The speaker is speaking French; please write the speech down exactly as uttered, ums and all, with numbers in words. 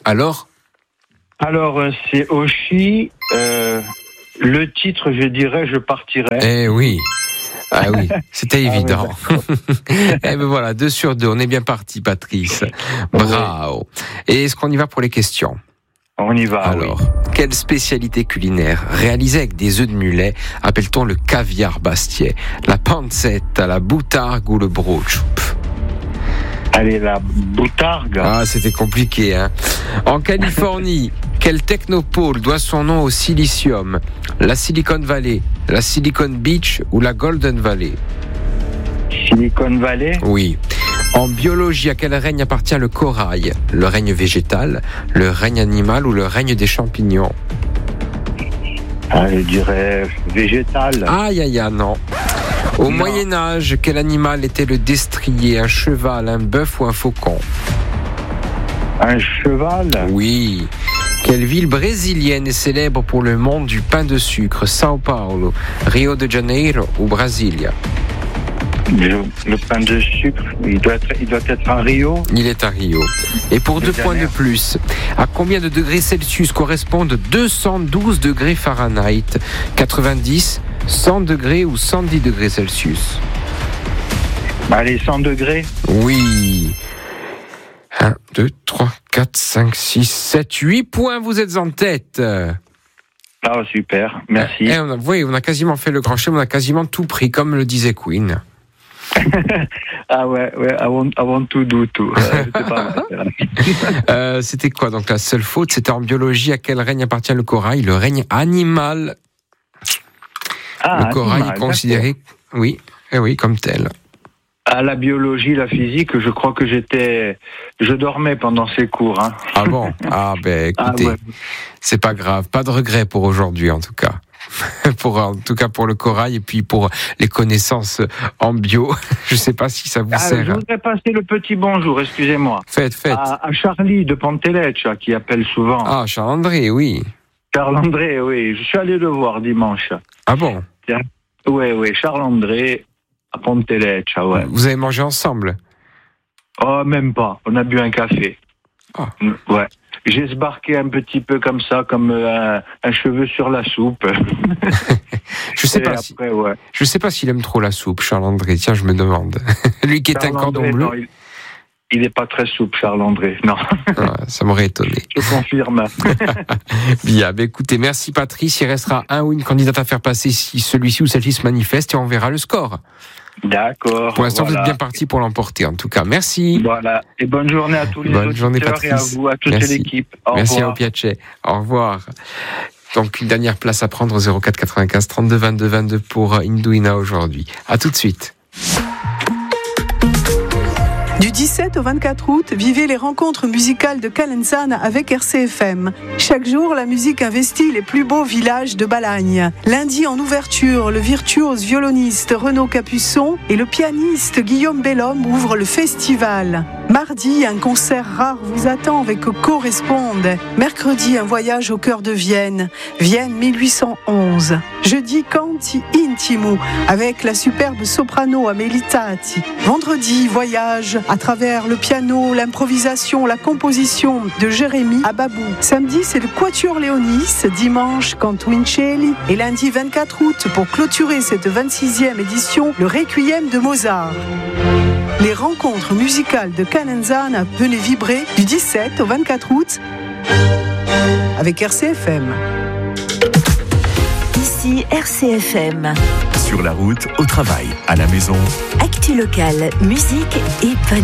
Alors Alors, euh, c'est Oshi. Euh, le titre, je dirais, je partirai. Eh oui. Ah oui, c'était évident. Ah oui, eh ben voilà, deux sur deux, on est bien parti, Patrice. Bravo. Et est-ce qu'on y va pour les questions ? On y va. Alors, oui. quelle spécialité culinaire réalisée avec des œufs de mulet appelle-t-on le caviar bastia ? La pancetta, la boutargue ou le brochu ? Allez, la boutargue. Ah, c'était compliqué, hein. En Californie, quel technopôle doit son nom au silicium ? La Silicon Valley, la Silicon Beach ou la Golden Valley ? Silicon Valley. Oui. En biologie, à quel règne appartient le corail ? Le règne végétal, le règne animal ou le règne des champignons ? Ah, je dirais végétal. Aïe, aïe, aïe, non. Au Non. Moyen-Âge, quel animal était le destrier ? Un cheval, un bœuf ou un faucon ? Un cheval. Oui. Quelle ville brésilienne est célèbre pour le monde du pain de sucre ? São Paulo, Rio de Janeiro ou Brasilia ? Le, le pain de sucre, il doit être, il doit être à Rio. Il est à Rio. Et pour deux points de plus, à combien de degrés Celsius correspondent deux cent douze degrés Fahrenheit ? quatre-vingt-dix, cent degrés ou cent dix degrés Celsius ? Allez, cent degrés. Oui. un, deux, trois, quatre, cinq, six, sept, huit points, vous êtes en tête. Ah, super, merci. Eh, on a, oui, on a quasiment fait le grand chemin, on a quasiment tout pris, comme le disait Queen. Ah ouais, ouais, I want, I want to do tout. Euh, c'était pas mal. euh, c'était quoi donc la seule faute ? C'était en biologie, à quel règne appartient le corail ? Le règne animal. Ah, le corail animal, est considéré, d'accord. oui, eh oui, comme tel. À la biologie, la physique, je crois que j'étais, je dormais pendant ces cours. Hein. Ah bon ? Ah ben écoutez, Ah ouais. c'est pas grave, pas de regret pour aujourd'hui en tout cas. pour en tout cas pour le corail et puis pour les connaissances en bio. Je sais pas si ça vous Ah, sert. je voudrais passer le petit bonjour, excusez-moi. Faites, faites. À, à Charlie de Panteleccia, qui appelle souvent. Ah, Charles-André, oui. Charles-André, oui. Je suis allé le voir dimanche. Ah bon ? Oui, oui, Charles-André à Panteleccia, ouais. Vous avez mangé ensemble ? Oh, même pas. On a bu un café. Ah. Ouais. J'ai sbarqué un petit peu comme ça, comme un, un cheveu sur la soupe. je sais Et pas après, si, ouais. je sais pas s'il aime trop la soupe, Charles-André. Tiens, je me demande. Lui qui est un cordon Charles-André, bleu. non, il, il est pas très souple, Charles-André. Non. Ah, ça m'aurait étonné. Je confirme. Bien, bah écoutez, merci Patrice. Il restera un ou une candidate à faire passer si celui-ci ou celle-ci se manifeste et on verra le score. D'accord. Pour l'instant, voilà. vous êtes bien parti pour l'emporter. En tout cas, merci. Voilà. Et bonne journée à tous les Bonne auditeurs journée, et à Patrice. vous, à toute Merci. l'équipe. Au Merci revoir. à Opiace. Au revoir. Donc, une dernière place à prendre au zéro quatre quatre-vingt-quinze trente-deux vingt-deux vingt-deux pour Indouina aujourd'hui. À tout de suite. Du dix-sept au vingt-quatre août, vivez les rencontres musicales de Calenzane avec R C F M. Chaque jour, la musique investit les plus beaux villages de Balagne. Lundi, en ouverture, le virtuose violoniste Renaud Capuçon et le pianiste Guillaume Bellhomme ouvrent le festival. Mardi, un concert rare vous attend avec Corresponde. Mercredi, un voyage au cœur de Vienne. Vienne mille huit cent onze. Jeudi, Canti Intimo avec la superbe soprano Amélie Tati. Vendredi, voyage à travers le piano, l'improvisation, la composition de Jérémy Ababou. Samedi, c'est le Quatuor Léonis. Dimanche, Canto Vincelli. Et lundi vingt-quatre août, pour clôturer cette vingt-sixième édition, le Requiem de Mozart. Les rencontres musicales de Calenzane, venez vibrer du dix-sept au vingt-quatre août avec R C F M. Ici R C F M. Sur la route, au travail, à la maison. Actu locale, musique et bonne